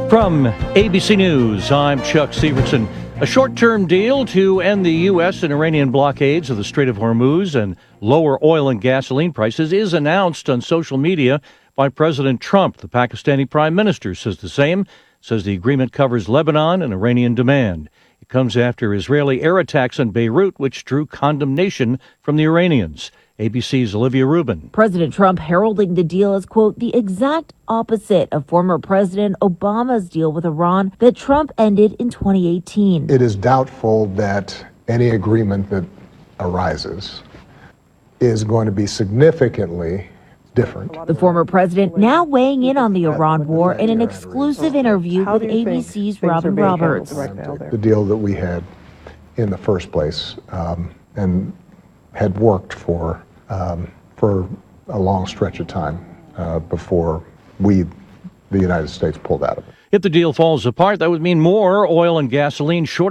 From ABC News, I'm Chuck Severson. A short-term deal to end the U.S. and Iranian blockades of the Strait of Hormuz and lower oil and gasoline prices is announced on social media by President Trump. The Pakistani prime minister says the same, says the agreement covers Lebanon and Iranian demand. It comes after Israeli air attacks on Beirut, which drew condemnation from the Iranians. ABC's Olivia Rubin. President Trump heralding the deal as, quote, the exact opposite of former President Obama's deal with Iran that Trump ended in 2018. It is doubtful that any agreement that arises is going to be significantly different. The former president now weighing in on the Iran war in an exclusive interview with ABC's Robin Roberts. The deal that we had in the first place and had worked for a long stretch of time before the United States pulled out of it. If the deal falls apart, that would mean more oil and gasoline shortages.